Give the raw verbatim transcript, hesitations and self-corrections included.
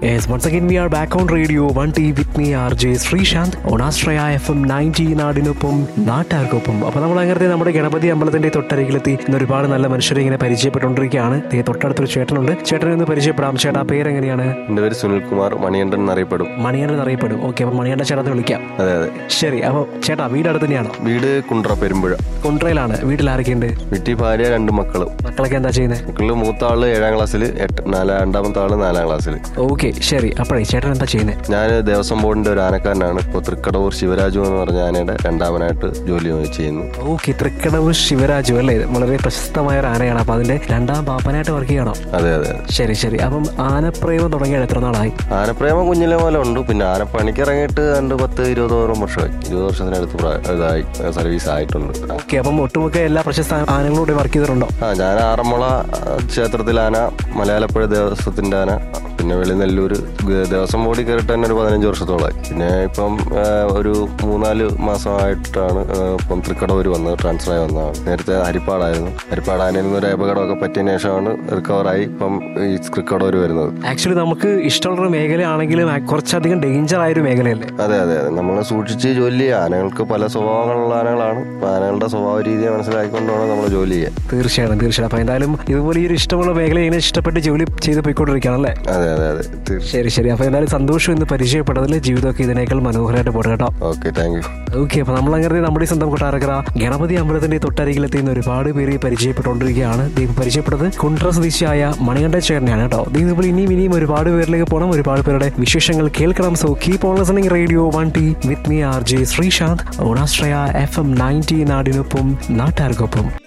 Yes, once again we are back on Radio one T with me R J Srishant on Astraya F M ninety നാടിനൊപ്പം നാട്ടാർക്കൊപ്പം. അപ്പോൾ നമ്മൾ അങ്ങനത്തെ നമ്മുടെ ഗണപതി അമ്പലത്തിന്റെ തൊട്ടരികിലെത്തി ഇന്ന് ഒരുപാട് നല്ല മനുഷ്യരെ ഇങ്ങനെ പരിചയപ്പെട്ടുകൊണ്ടിരിക്കുകയാണ്. തൊട്ടടുത്തൊരു ചേട്ടനുണ്ട്. ചേട്ടനെ ഒന്ന് പരിചയപ്പെടാം. ചേട്ടാ പേരെങ്ങനെയാണ്? എന്റെ പേര് സുനിൽകുമാർ, മണികണ്ഠൻ എന്നറിയപ്പെടും. മണികണ്ഠൻ എന്നറിയപ്പെടും. ഓക്കെ, അപ്പൊ മണികണ്ഠൻ ചേട്ടൻ വിളിക്കാം. അതെ അതെ ശരി. അപ്പൊ ചേട്ടാ വീട് അടുത്ത് തന്നെയാണോ? വീട് കുണ്ട്ര പെരുമ്പുഴ. കുണ്ട്രയിലാണ്. വീട്ടിൽ ആരൊക്കെയുണ്ട്? വീട്ടിൽ ഭാര്യ, രണ്ട് മക്കളും. മക്കളൊക്കെ എന്താ ചെയ്യുന്നത്? മക്കള് മൂത്ത ആള് ഏഴാം ക്ലാസ്സിൽ, നാലാ രണ്ടാമത്തെ ആള് നാലാം ക്ലാസ്സിൽ. ഓക്കെ ശരി. അപ്പോഴേ ചേട്ടൻ എന്താ ചെയ്യുന്നത്? ഞാൻ ദേവസ്വം ബോർഡിന്റെ ഒരു ആനക്കാരനാണ്. ഇപ്പോൾ തൃക്കടവൂർ ശിവരാജു എന്ന് പറഞ്ഞ ആനയുടെ രണ്ടാമനായിട്ട് ജോലി ചെയ്യുന്നു. ഓക്കെ, തൃക്കടവൂർ ശിവരാജു അല്ലേ? വളരെ പ്രശസ്തമായ ഒരു ആനയാണ്. അപ്പൊ അതിന്റെ രണ്ടാം പാപ്പനായിട്ട് വർക്ക് ചെയ്യണോ? അതെ അതെ. ശരി ശരി. അപ്പം ആനപ്രേമം തുടങ്ങിയത് എത്ര നാളായി? ആനപ്രേമം കുഞ്ഞിലെ പോലെ ഉണ്ട്. പിന്നെ ആനപ്പണിക്ക് ഇറങ്ങിയിട്ട് രണ്ട് പത്ത് ഇരുപതോളം വർഷമായി. ഇരുപത് വർഷത്തിനടുത്ത് ഇതായി സർവീസ് ആയിട്ടുണ്ട്. ഓക്കെ, അപ്പം ഒട്ടുമുക്ക എല്ലാ പ്രശസ്ത ആനകളോട് വർക്ക് ചെയ്തിട്ടുണ്ടോ? ആ, ഞാൻ ആറന്മുള ക്ഷേത്രത്തിലെ ആന, മലയാളപ്പുഴ ദേവസ്വത്തിന്റെ ആന, പിന്നെ വെളിനെല്ലൂര് ദേവസ്വം ബോർഡിൽ കയറിയിട്ട് തന്നെ ഒരു പതിനഞ്ച് വർഷത്തോളമായി. പിന്നെ ഇപ്പം ഒരു മൂന്നാല് മാസമായിട്ടാണ് ഇപ്പം തൃക്കടവൂർ വന്നത്, ട്രാൻസ്ഫർ ആയി വന്നതാണ്. നേരത്തെ ഹരിപ്പാടായിരുന്നു. ഹരിപ്പാട് ആനയിൽ നിന്ന് ഒരു അപകടമൊക്കെ പറ്റിയതിനു ശേഷമാണ് റിക്കവറായി ഇപ്പം ഈ തൃക്കടവൂർ വരുന്നത്. ആക്ച്വലി നമുക്ക് ഇഷ്ടമുള്ളൊരു മേഖലയാണെങ്കിലും കുറച്ചധികം ഡേഞ്ചർ ആയൊരു മേഖലയല്ലേ? അതെ അതെ അതെ. നമ്മൾ സൂക്ഷിച്ച് ജോലി ചെയ്യുക. ആനകൾക്ക് പല സ്വഭാവങ്ങളുള്ള ആനകളാണ്. അപ്പൊ ആനകളുടെ സ്വഭാവ രീതിയെ മനസ്സിലാക്കിക്കൊണ്ടാണ് നമ്മൾ ജോലി ചെയ്യുക. തീർച്ചയായും തീർച്ചയായും. അപ്പൊ എന്തായാലും ഇതുപോലെ ഈ ഒരു ഇഷ്ടമുള്ള മേഖല ഇങ്ങനെ ഇഷ്ടപ്പെട്ട് ജോലി ചെയ്ത് പോയിക്കൊണ്ടിരിക്കുകയാണല്ലേ? അതെ അതെ അതെ. ശരി ശരി. അപ്പൊ എന്തായാലും സന്തോഷം ഇന്ന് പരിചയപ്പെട്ടതിൽ. ജീവിതമൊക്കെ ഇതിനേക്കാൾ മനോഹരമായിട്ട് പോട്ടെ കേട്ടോ. Okay, thank you. ഓക്കെ, അപ്പൊ നമ്മൾ അങ്ങനെ നമ്മുടെ സ്വന്തം കൊട്ടാരക്കര ഗണപതി അമ്പലത്തിന്റെ തൊട്ടരികിലെത്തിയുന്ന ഒരുപാട് പേര് പരിചയപ്പെട്ടുകൊണ്ടിരിക്കുകയാണ്. ദീപ് പരിചയപ്പെട്ടത് കുണ്ട്ര സ്വദേശിയായ മണികണ്ഠൻ ചേട്ടനെയാണ് കേട്ടോ. ഇതുപോലെ ഇനിയും ഇനിയും ഒരുപാട് പേരിലേക്ക് പോകണം, ഒരുപാട് പേരുടെ വിശേഷങ്ങൾ കേൾക്കണം. So keep on listening radio one T with me R J Sreesanth on ആസ്ട്രയ F M ninety നാടിനൊപ്പം നാട്ടാർക്കൊപ്പം.